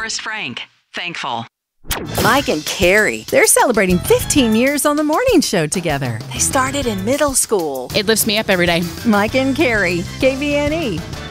Forrest Frank, Thankful. Mike and Carrie, they're celebrating 15 years on the morning show together. They started in middle school. It lifts me up every day. Mike and Carrie, KVNE.